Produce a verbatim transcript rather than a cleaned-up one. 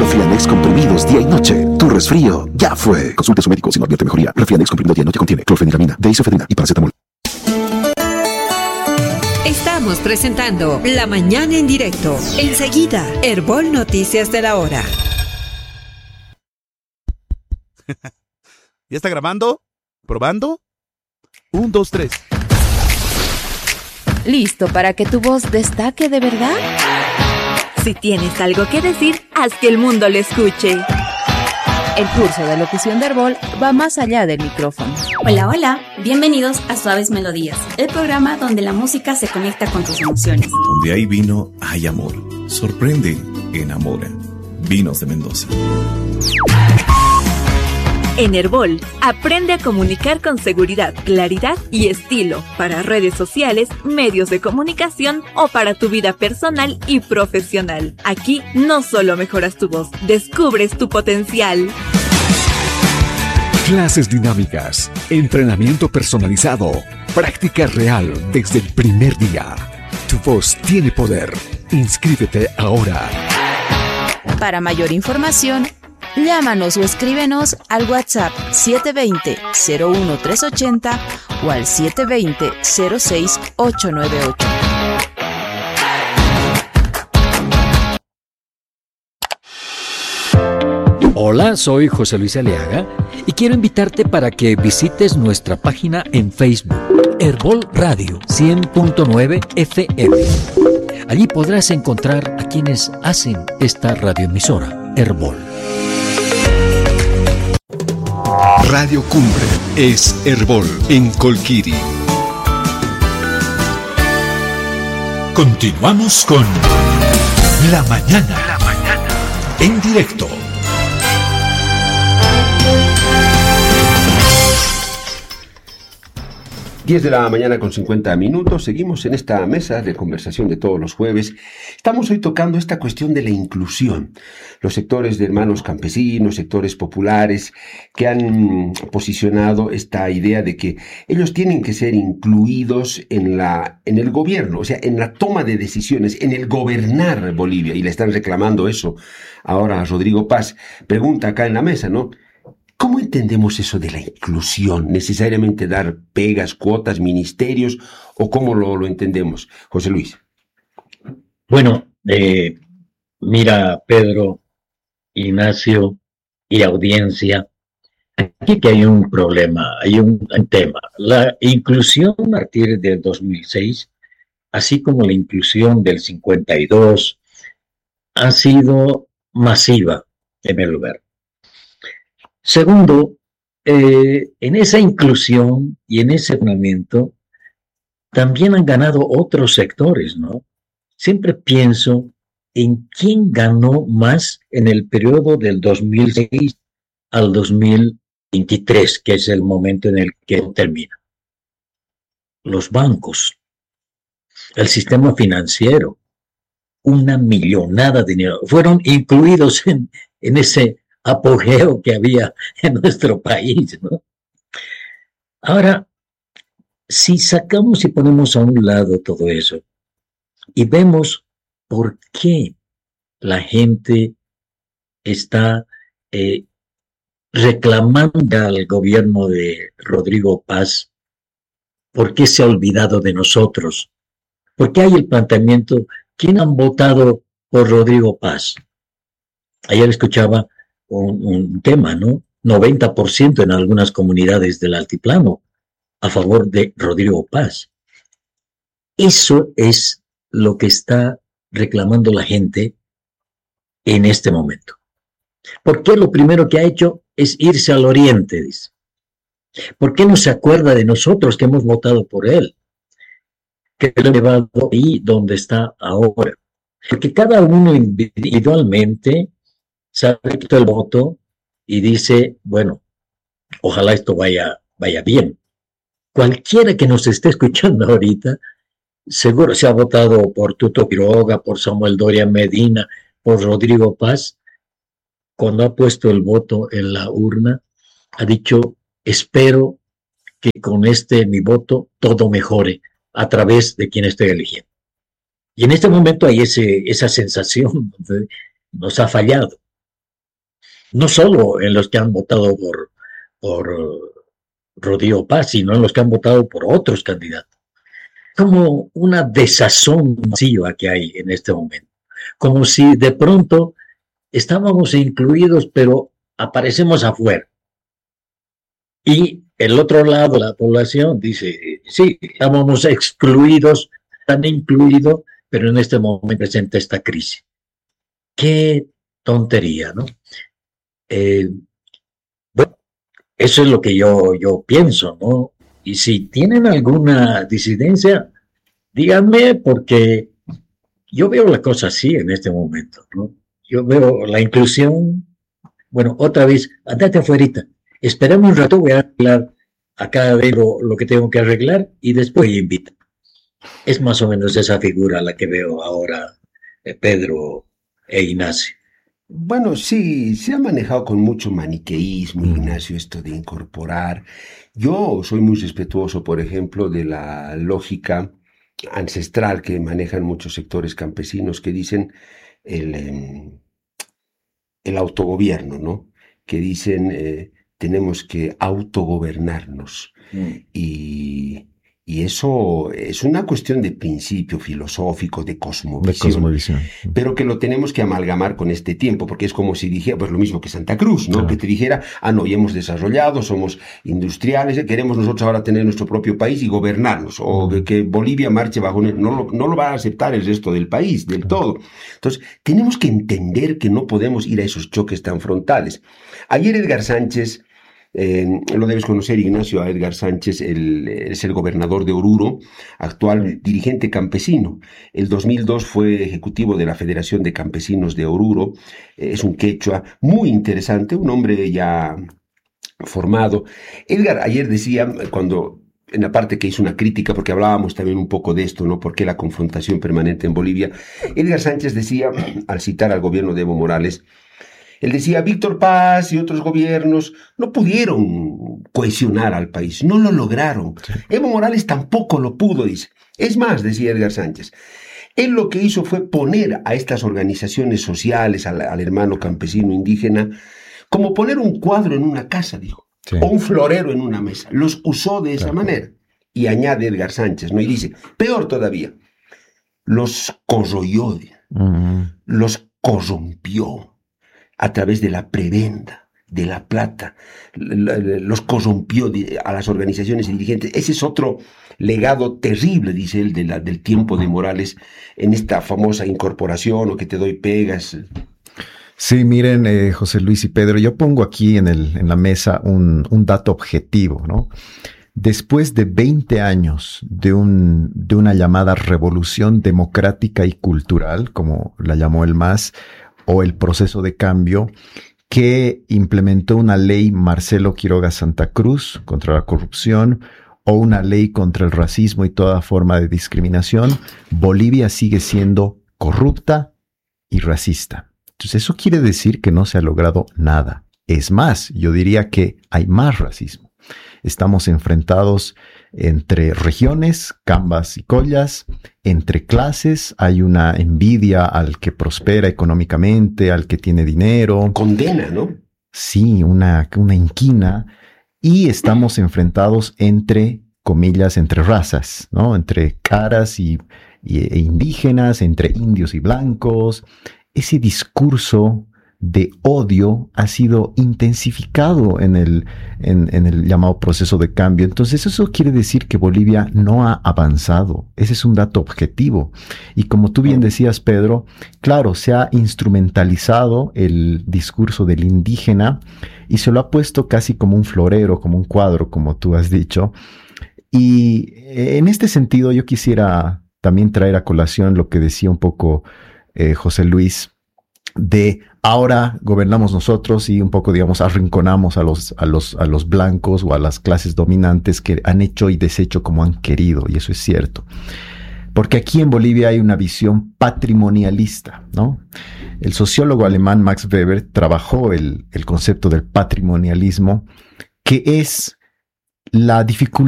Refianex comprimidos día y noche. Tu resfrío ya fue. Consulte a su médico si no advierte mejoría. Refianex comprimido día y noche contiene clorfeniramina, deisofedrina y paracetamol. Estamos presentando La Mañana en Directo. Enseguida, Herbol Noticias de la Hora. ¿Ya está grabando? ¿Probando? Un, dos, tres. ¿Listo para que tu voz destaque de verdad? Si tienes algo que decir, haz que el mundo lo escuche. El curso de locución de Herbol va más allá del micrófono. Hola, hola. Bienvenidos a Suaves Melodías, el programa donde la música se conecta con tus emociones. Donde hay vino, hay amor. Sorprende, enamora. Vinos de Mendoza. En Herbol, aprende a comunicar con seguridad, claridad y estilo para redes sociales, medios de comunicación o para tu vida personal y profesional. Aquí no solo mejoras tu voz, descubres tu potencial. Clases dinámicas, entrenamiento personalizado, práctica real desde el primer día. Tu voz tiene poder. Inscríbete ahora. Para mayor información, llámanos o escríbenos al WhatsApp siete dos cero, cero uno tres ocho cero o al siete dos cero, cero seis ocho nueve ocho. Hola, soy José Luis Aliaga y quiero invitarte para que visites nuestra página en Facebook, Herbol Radio cien punto nueve F M. Allí podrás encontrar a quienes hacen esta radioemisora, Herbol. Radio Cumbre es Herbol en Colquiri. Continuamos con La Mañana, La Mañana en directo. diez de la mañana con cincuenta minutos, seguimos en esta mesa de conversación de todos los jueves. Estamos hoy tocando esta cuestión de la inclusión. Los sectores de hermanos campesinos, sectores populares, que han posicionado esta idea de que ellos tienen que ser incluidos en la, en el gobierno, o sea, en la toma de decisiones, en el gobernar Bolivia, y le están reclamando eso ahora a Rodrigo Paz. Pregunta acá en la mesa, ¿no? ¿Cómo entendemos eso de la inclusión? ¿Necesariamente dar pegas, cuotas, ministerios? ¿O cómo lo, lo entendemos? José Luis. Bueno, eh, mira, Pedro, Ignacio y audiencia, aquí que hay un problema, hay un, un tema. La inclusión a partir del dos mil seis, así como la inclusión del cincuenta y dos, ha sido masiva en el lugar. Segundo, eh, en esa inclusión y en ese entrenamiento también han ganado otros sectores, ¿no? Siempre pienso en quién ganó más en el periodo del dos mil seis al dos mil veintitrés, que es el momento en el que termina. Los bancos, el sistema financiero, una millonada de dinero, fueron incluidos en, en ese apogeo que había en nuestro país, ¿no? Ahora, si sacamos y ponemos a un lado todo eso y vemos por qué la gente está eh, reclamando al gobierno de Rodrigo Paz, por qué se ha olvidado de nosotros, por qué hay el planteamiento, ¿quién han votado por Rodrigo Paz? Ayer escuchaba Un, un tema, ¿no? noventa por ciento en algunas comunidades del altiplano a favor de Rodrigo Paz. Eso es lo que está reclamando la gente en este momento. ¿Por qué lo primero que ha hecho es irse al oriente, dice? ¿Por qué no se acuerda de nosotros que hemos votado por él? Que lo ha llevado ahí donde está ahora. Porque cada uno individualmente se ha quitado el voto y dice, bueno, ojalá esto vaya, vaya bien. Cualquiera que nos esté escuchando ahorita, seguro se ha votado por Tuto Quiroga, por Samuel Doria Medina, por Rodrigo Paz. Cuando ha puesto el voto en la urna, ha dicho, espero que con este mi voto todo mejore a través de quien estoy eligiendo. Y en este momento hay ese, esa sensación, nos ha fallado. no solo en los que han votado por, por Rodrigo Paz, sino en los que han votado por otros candidatos. Como una desazón masiva que hay en este momento. Como si de pronto estábamos incluidos, pero aparecemos afuera. Y el otro lado de la población dice, sí, estábamos excluidos, están incluidos, pero en este momento presenta esta crisis. Qué tontería, ¿no? Eh, bueno, eso es lo que yo, yo pienso, ¿no? Y si tienen alguna disidencia, díganme, porque yo veo la cosa así en este momento, ¿no? Yo veo la inclusión, bueno, otra vez, andate afuerita, esperemos un rato, voy a arreglar acá lo, lo que tengo que arreglar y después invita. Es más o menos esa figura la que veo ahora, eh, Pedro e Ignacio. Bueno, sí, se ha manejado con mucho maniqueísmo, Ignacio, esto de incorporar. Yo soy muy respetuoso, por ejemplo, de la lógica ancestral que manejan muchos sectores campesinos que dicen el, eh, el autogobierno, ¿no? Que dicen eh, tenemos que autogobernarnos. Mm. Y... Y eso es una cuestión de principio filosófico, de cosmovisión, de cosmovisión, pero que lo tenemos que amalgamar con este tiempo, porque es como si dijera, pues lo mismo que Santa Cruz, ¿no? Claro. Que te dijera, ah, no, ya hemos desarrollado, somos industriales, queremos nosotros ahora tener nuestro propio país y gobernarnos, o que, que Bolivia marche bajo, no lo, no lo va a aceptar el resto del país, del todo. Entonces, tenemos que entender que no podemos ir a esos choques tan frontales. Ayer Edgar Sánchez... Eh, lo debes conocer, Ignacio, a Edgar Sánchez, el, es el gobernador de Oruro, actual dirigente campesino. El dos mil dos fue ejecutivo de la Federación de Campesinos de Oruro, eh, es un quechua muy interesante, un hombre ya formado. Edgar ayer decía, cuando en la parte que hizo una crítica, porque hablábamos también un poco de esto, ¿no? ¿Por qué la confrontación permanente en Bolivia? Edgar Sánchez decía, al citar al gobierno de Evo Morales, él decía, Víctor Paz y otros gobiernos no pudieron cohesionar al país, no lo lograron. Sí. Evo Morales tampoco lo pudo, dice. Es más, decía Edgar Sánchez, él lo que hizo fue poner a estas organizaciones sociales, al, al hermano campesino indígena, como poner un cuadro en una casa, dijo, sí. O un florero en una mesa. Los usó de esa claro. manera. Y añade Edgar Sánchez, ¿no? Y dice, peor todavía, los corroyó, uh-huh. los corrompió. A través de la prebenda, de la plata, los corrompió a las organizaciones dirigentes. Ese es otro legado terrible, dice él, de la, del tiempo de Morales en esta famosa incorporación o que te doy pegas. Sí, miren, eh, José Luis y Pedro, yo pongo aquí en, el, en la mesa un, un dato objetivo, ¿no? Después de veinte años de, un, de una llamada revolución democrática y cultural, como la llamó el M A S, o el proceso de cambio que implementó una ley Marcelo Quiroga Santa Cruz contra la corrupción o una ley contra el racismo y toda forma de discriminación, Bolivia sigue siendo corrupta y racista. Entonces eso quiere decir que no se ha logrado nada. Es más, yo diría que hay más racismo. Estamos enfrentados entre regiones, cambas y collas, entre clases, hay una envidia al que prospera económicamente, al que tiene dinero. Condena, ¿no? Sí, una, una inquina. Y estamos enfrentados entre, comillas, entre razas, ¿no? Entre caras y, y, e indígenas, entre indios y blancos. Ese discurso de odio ha sido intensificado en el, en, en el llamado proceso de cambio. Entonces eso quiere decir que Bolivia no ha avanzado. Ese es un dato objetivo. Y como tú bien decías, Pedro, claro, se ha instrumentalizado el discurso del indígena y se lo ha puesto casi como un florero, como un cuadro, como tú has dicho. Y en este sentido yo quisiera también traer a colación lo que decía un poco eh, José Luis, de ahora gobernamos nosotros y un poco, digamos, arrinconamos a los, a los, a los blancos o a las clases dominantes que han hecho y deshecho como han querido, y eso es cierto. Porque aquí en Bolivia hay una visión patrimonialista, ¿no? El sociólogo alemán Max Weber trabajó el, el concepto del patrimonialismo, que es la dificultad